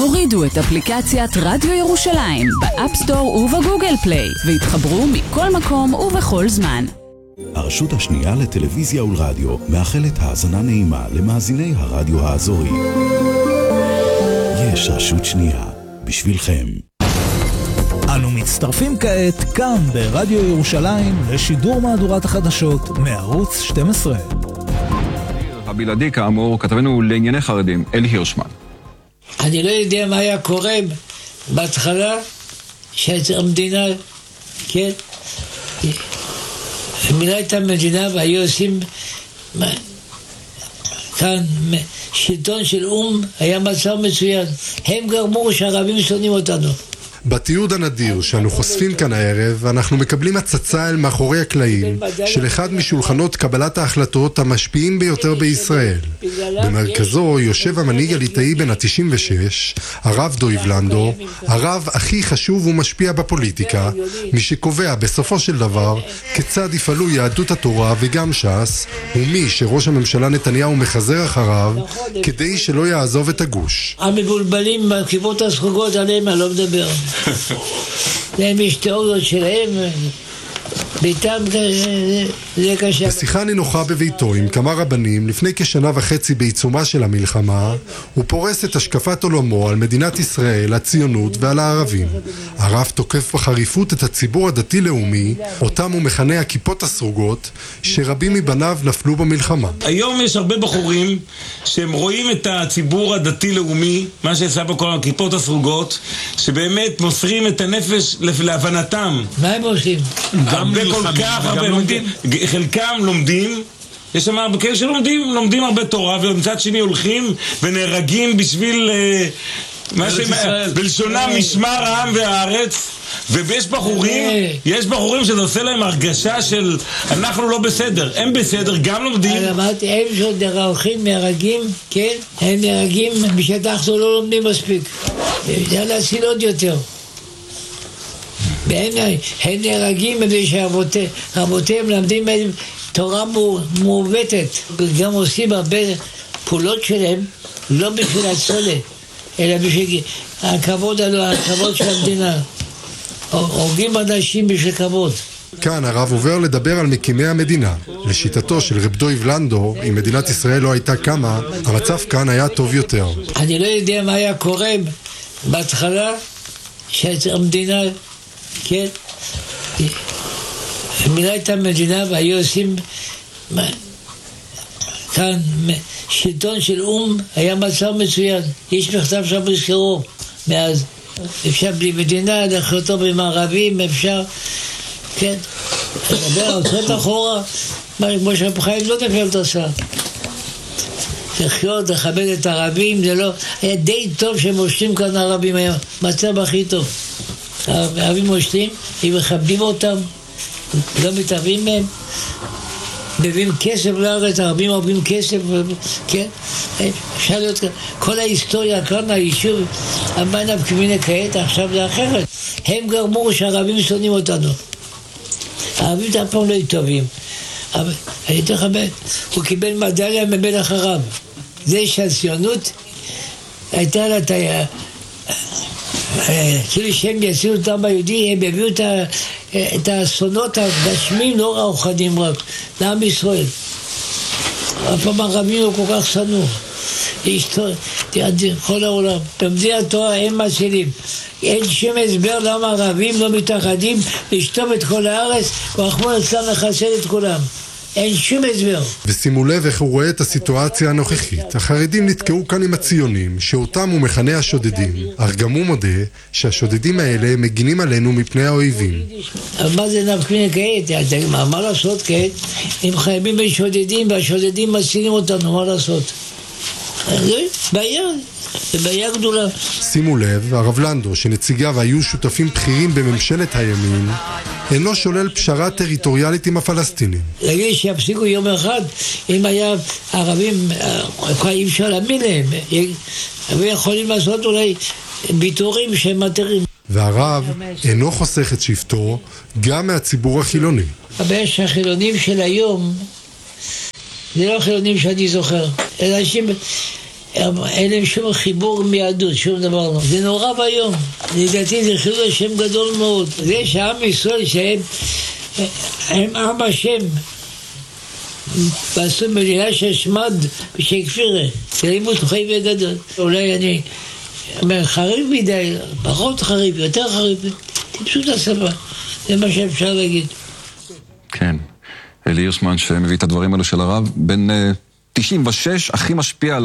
הורידו את אפליקציית רדיו ירושלים באפסטור ובגוגל פליי והתחברו מכל מקום ובכל זמן. הרשות השנייה לטלוויזיה ולרדיו מאחלת האזנה נעימה למאזיני הרדיו האזורי. יש רשות שנייה בשבילכם. אנו מצטרפים כעת כאן ברדיו ירושלים לשידור מהדורת החדשות מערוץ 12. הבלעדי כאמור כתבנו לענייני חרדים, אלי הירשמן. אני לא יודע מה היה קורה בהתחלה שהמדינה, כן, מילא את המדינה והיו עושים כאן שלטון של אום, היה מצב מצוין. הם גרמו שהערבים שונאים אותנו. בתיעוד הנדיר שאנו חושפים כאן הערב, אנחנו מקבלים הצצה אל מאחורי הקלעים של אחד משולחנות קבלת ההחלטות המשפיעים ביותר בישראל. במרכזו יושב המנהיג הליטאי בן ה-96, הרב דויב לנדו, הרב הכי חשוב ומשפיע בפוליטיקה, מי שקובע בסופו של דבר כיצד יפעלו יהדות התורה וגם ש"ס, ומי שראש הממשלה נתניהו מחזר אחריו כדי שלא יעזוב את הגוש. המבולבלים בכיפות הסרוגות עליהם אני לא מדבר. להם יש תיאוריות שלהם, ביתם זה קשה. בשיחה נינוחה בביתו עם כמה רבנים לפני כשנה וחצי בעיצומה של המלחמה, הוא פורס את השקפת עולמו על מדינת ישראל, הציונות ועל הערבים. הרב תוקף בחריפות את הציבור הדתי-לאומי, אותם הוא מכנה הכיפות הסרוגות, שרבים מבניו נפלו במלחמה. היום יש הרבה בחורים שהם רואים את הציבור הדתי-לאומי, מה שעשה בכל הכיפות הסרוגות, שבאמת מוסרים את הנפש להבנתם. מה הם עושים? כל כך הרבה לומדים, חלקם לומדים, יש שם כאלה שלומדים הרבה תורה, ומצד שני הולכים ונהרגים בשביל בלשונם משמר העם והארץ. ויש בחורים שזה עושה להם הרגשה של אנחנו לא בסדר, הם בסדר, גם לומדים. אמרתי, הם שעוד הולכים נהרגים, כן, הם נהרגים בשטח לא לומדים מספיק, אפשר להציל עוד יותר. הם נהרגים בזה שרבותיהם למדים תורה מעוותת, גם עושים הרבה פעולות שלהם לא בשביל הצולה אלא בשביל הכבוד של המדינה. הורגים אנשים בשביל כבוד. כאן הרב עובר לדבר על מקימי המדינה. לשיטתו של רב דויב לנדו, אם מדינת ישראל לא הייתה קמה, המצב כאן היה טוב יותר. אני לא יודע מה היה קורה בהתחלה שהמדינה, כן, מילא את המדינה והיו עושים כאן שלטון של אום, היה מצב מצוין. יש מכתב שם בזכרו מאז. אפשר בלי מדינה, לחיות טוב עם הערבים, אפשר, כן, לדבר על צאת אחורה, כמו שהפחיים לא נפלת עושה. לחיות, לכבד את הערבים, זה לא, היה די טוב שהם מושלים כאן הערבים, היה מצב הכי טוב. הערבים מושלים, הם מכבדים אותם, לא מתערבים מהם, מביאים כסף לארץ, הערבים מביאים כסף, כן, אפשר להיות כאן, כל ההיסטוריה כאן, היישוב, המנה כמיני כעת, עכשיו זה אחרת. הם גרמו שהערבים שונאים אותנו. הערבים אף פעם לא היו טובים. אבל אני אתן לך, הוא קיבל מדליה ממלך ערב. זה שהציונות הייתה לה כאילו שהם יצאו אותם היהודי, הם הביאו את האסונות הגשמים, לא רוחניים רק, לעם ישראל. אף פעם הערבים לא כל כך שנוא. כל העולם, תלמדי התורה הם מצילים. אין שום הסבר למה הערבים לא מתאחדים לשטוף את כל הארץ, ורחמנא ליצלן לחסל את כולם. אין שום הסבר. ושימו לב איך הוא רואה את הסיטואציה הנוכחית. החרדים נתקעו כאן עם הציונים, שאותם הוא מכנה השודדים. אך גם הוא מודה שהשודדים האלה מגינים עלינו מפני האויבים. אבל מה זה נפקמינה כעת? מה לעשות כעת? הם חייבים בשודדים, והשודדים מצילים אותנו, מה לעשות? זה בעיה גדולה. שימו לב, הרב לנדו, שנציגיו היו שותפים בכירים בממשלת הימין, אינו שולל פשרה טריטוריאלית עם הפלסטינים. להגיד שיפסיקו יום אחד, אם היה ערבים, אי אפשר להאמין להם, הם יכולים לעשות אולי ביטורים שהם מטרים. והרב אינו חוסך את שבטו גם מהציבור החילוני. הבעיה שהחילונים של היום זה לא חילונים שאני זוכר, אנשים אין להם שום חיבור עם יהדות, שום דבר לא. זה נורא ביום. לדעתי זה חילול השם גדול מאוד. זה שעם ישראל שהם עם השם. ועשו מדינה שהשמד ושהכפירה. זה לימוד חיים וגדול. אולי אני אומר חריף מדי, פחות חריף, יותר חריף. טיפשו את השפה. זה מה שאפשר להגיד. כן. אלי הירשמן שמביא את הדברים האלו של הרב, בין 96 הכי משפיע על